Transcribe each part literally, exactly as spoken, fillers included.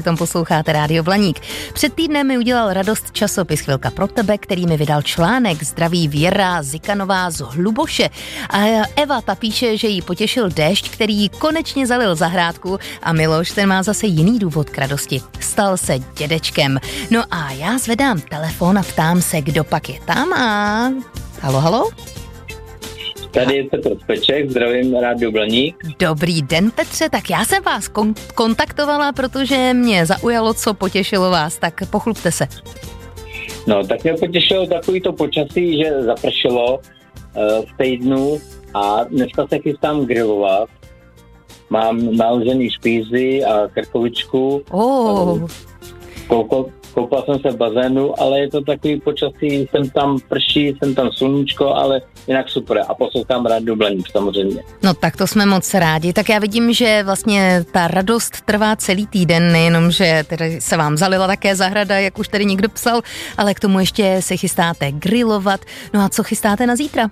Tom posloucháte Rádio Blaník. Před týdnem mi udělal radost časopis Chvilka pro tebe, který mi vydal článek Zdraví Věra Zikanová z Hluboše. A Eva ta píše, že jí potěšil déšť, který jí konečně zalil zahrádku, a Miloš ten má zase jiný důvod k radosti. Stal se dědečkem. No a já zvedám telefon a ptám se, kdo pak je tam a... Halo, halo? Tady je Petr Speček, zdravím Rádio Blaník. Dobrý den, Petře, tak já jsem vás kon- kontaktovala, protože mě zaujalo, co potěšilo vás, tak pochlubte se. No, tak mě potěšilo takovýto počasí, že zapršelo uh, v týdnu a dneska se chystám grilovat. Mám naložený špízy a krkovičku. Oh. Koukal, koupal jsem se v bazénu, ale je to takový počasí, jsem tam prší, jsem tam sluníčko, ale jinak super. A poslouchám Rádio Blaník samozřejmě. No tak to jsme moc rádi. Tak já vidím, že vlastně ta radost trvá celý týden, nejenom, že tedy se vám zalila také zahrada, jak už tady někdo psal, ale k tomu ještě se chystáte grilovat. No a co chystáte na zítra?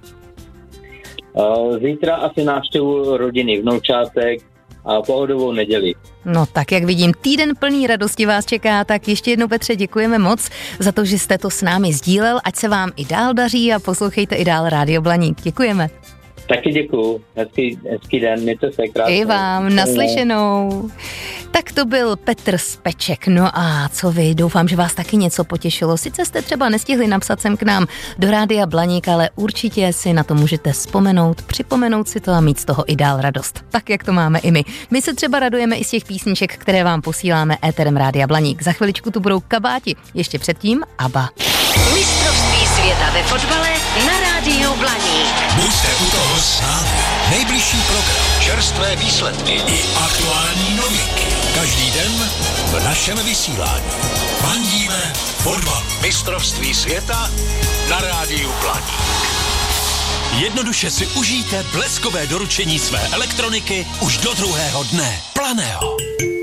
Zítra asi návštěvu rodiny, vnoučátek a pohodovou neděli. No tak jak vidím, týden plný radosti vás čeká, tak ještě jednou, Petře, děkujeme moc za to, že jste to s námi sdílel, ať se vám i dál daří a poslouchejte i dál Rádio Blaník. Děkujeme. Taky děkuju. Hezký, hezký den, mějte se krásně. I vám, naslyšenou. Tak to byl Petr Speček. No a co vy? Doufám, že vás taky něco potěšilo. Sice jste třeba nestihli napsat sem k nám do Rádia Blaník, ale určitě si na to můžete vzpomenout, připomenout si to a mít z toho i dál radost. Tak, jak to máme i my. My se třeba radujeme i z těch písniček, které vám posíláme éterem Rádia Blaník. Za chviličku tu budou kabáti. Ještě předtím ABBA. Mistrovství světa ve fotbale na Rádiu Blaník. Buďte u toho s námi. Nejbližší program, čerstvé výsledky i aktuální novinky. Každý den v našem vysílání. Fandíme fotbal. Mistrovství světa na Rádiu Blaník. Jednoduše si užijte bleskové doručení své elektroniky už do druhého dne. Planého.